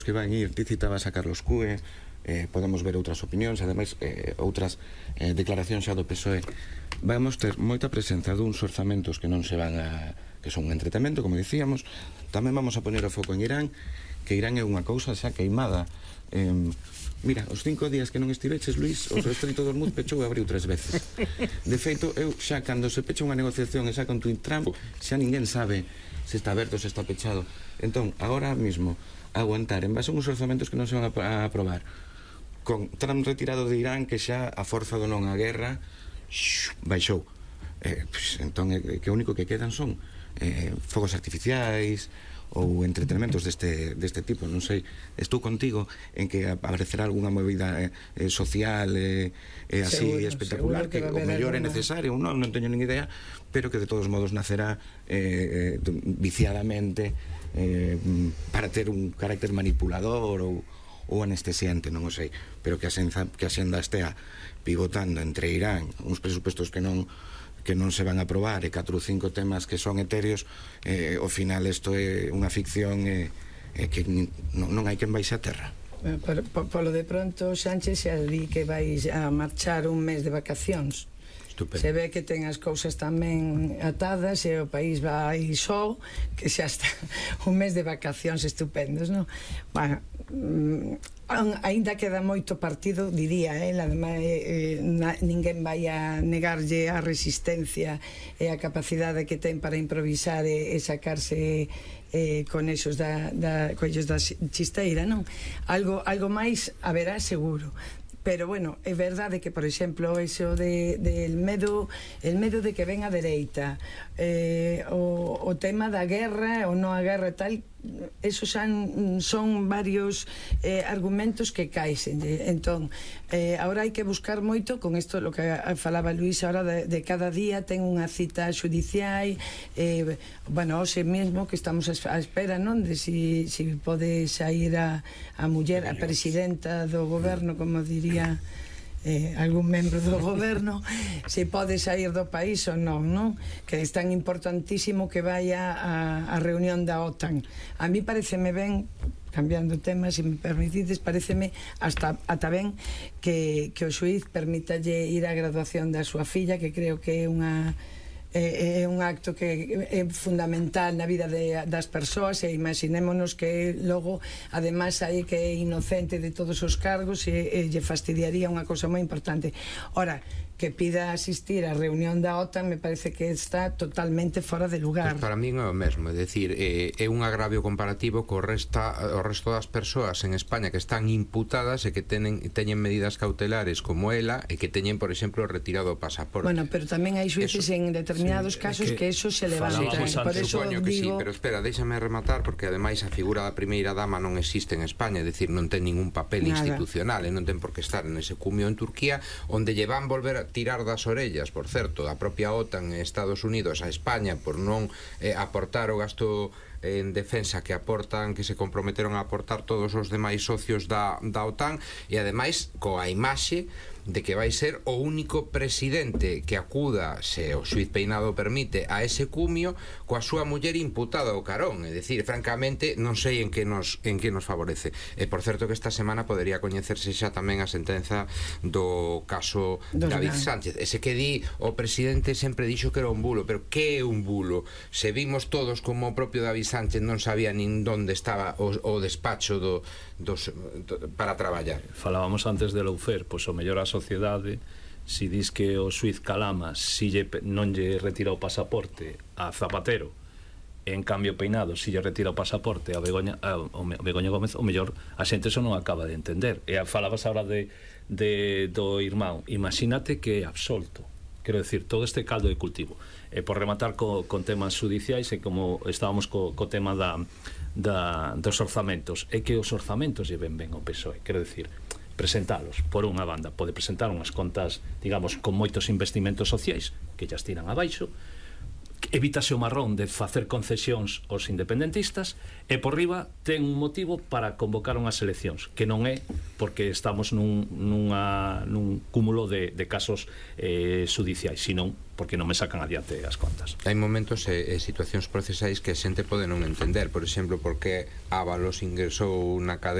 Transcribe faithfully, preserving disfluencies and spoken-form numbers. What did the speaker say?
que van ir, ti citabas a Carlos Cue, eh, podemos ver outras opinións, ademais eh, outras eh, declaracións xa do P S O E. Vamos ter moita presenza duns orzamentos que non se van a... que son un entretemento, como dicíamos. Tamén vamos a poner o foco en Irán, que Irán é unha cousa xa queimada. Eh, mira, os cinco días que non estiveches, Luís, o Estreito de Hormuz pechou e abriu tres veces. De feito, eu xa cando se pecha unha negociación e xa con Tweet Trump, xa ninguén sabe se está aberto, se está pechado. Entón, agora mismo, aguantar en base a uns orzamentos que non se van a aprobar, con Trump retirado de Irán, que xa a forza do non a guerra baixou. Eh, pues, entón, eh, que o único que quedan son eh, fogos artificiais ou entretenimentos deste, deste tipo. Non sei, estou contigo en que aparecerá algunha movida eh, eh, social eh, eh, así seguro, espectacular, que, que o mellor é necesario, non, non teño nin idea, pero que de todos modos nacerá eh, eh, viciadamente eh, para ter un carácter manipulador ou, ou anestesiante, non o sei, pero que a xenda, que a xenda estea pivotando entre Irán, uns presupuestos que non que non se van a aprobar e catro ou cinco temas que son etéreos, eh, ao final isto é unha ficción eh, eh, que non, non hai quen baixe a terra. Por, por, por lo de pronto, Sánchez xa di que vais a marchar un mes de vacacións. Estupendo. Se ve que ten as cousas tamén atadas e o país vai só, que xa está un mes de vacacións estupendos, non? Bueno, aínda queda moito partido, diría, eh, ademais eh, na, ninguén vai a negarlle a resistencia e a capacidade que ten para improvisar e, e sacarse eh, con esos da, da, coellos da chisteira, non? Algo, algo máis haberá seguro. Pero bueno, é verdade que, por exemplo, eso de, del medo, el medo de que ven a dereita, eh, o, o tema da guerra ou non a guerra e tal, esos son, son varios eh, argumentos que caixen. Entón, eh, ahora hai que buscar moito con isto, lo que falaba Luís ahora de, de cada día ten unha cita xudicial, eh, bueno, hoxe mesmo que estamos a espera, non, de si, si pode sair a, a muller, a presidenta do goberno, como diría Eh, algún membro do goberno, se pode sair do país ou non, non? Que é tan importantísimo que vaya a, a reunión da OTAN. A mí pareceme ben, cambiando tema, se me permitides, pareceme hasta ata ben que, que o xuiz permítalle ir á graduación da súa filla, que creo que é unha é, é un acto que é fundamental na vida de, das persoas, e imaginémonos que logo ademais hai que é inocente de todos os cargos e, e lle fastidiaría unha cousa moi importante. Ora, que pida asistir á reunión da OTAN me parece que está totalmente fora de lugar. Pues para mí é o mesmo, é dicir, é, é un agravio comparativo co resta, o resto das persoas en España que están imputadas e que tenen, teñen medidas cautelares como ela e que teñen, por exemplo, retirado o pasaporte. Bueno, pero tamén hai xueces en determinados sí, casos que, que eso se levanta. Sí, por eso supoño que digo... sí, pero espera, déxame rematar, porque ademais a figura da primeira dama non existe en España, é dicir, non ten ningún papel nada institucional e non ten por que estar en ese cumio en Turquía, onde lle van volver a tirar das orellas, por certo, da propia OTAN e Estados Unidos a España por non eh, aportar o gasto en defensa que aportan, que se comprometeron a aportar todos os demais socios da, da OTAN, e ademais coa imaxe de que vai ser o único presidente que acuda, se o xuiz Peinado permite, a ese cumio coa súa muller imputada ao carón. É dicir, francamente, non sei en que nos en que nos favorece. E por certo que esta semana podería coñecerse xa tamén a sentenza do caso Dos David gran. Sánchez. Ese que di o presidente sempre dixo que era un bulo, pero que é un bulo? Se vimos todos como o propio David Sánchez non sabía nin onde estaba o, o despacho do, dos, do, para traballar. Falábamos antes de Loufer, pois o mellor a sociedade, si dis que o xuiz Calama si lle, non lle retira o pasaporte a Zapatero, en cambio Peinado si lle retira o pasaporte a Begoña, a, a Begoña Gómez, o mellor a xente eso non acaba de entender. E falabas ahora de, de, do irmão, imagínate que é absolto. Quero decir, todo este caldo de cultivo. E por rematar co, con temas judiciais, e como estábamos co, co tema da, da, dos orzamentos, é que os orzamentos lle ven ben ao P S O E. Quero decir, presentalos, por unha banda pode presentar unhas contas, digamos, con moitos investimentos sociais que ya estiran abaixo, evítase o marrón de facer concesións aos independentistas, e por riba ten un motivo para convocar unhas eleccións, que non é porque estamos nun, nunha, nun cúmulo de, de casos eh, judiciais, senón porque non me sacan adiante as contas. Hai momentos e, e situacións procesais que a xente pode non entender, por exemplo, porque Ábalos ingresou na cadea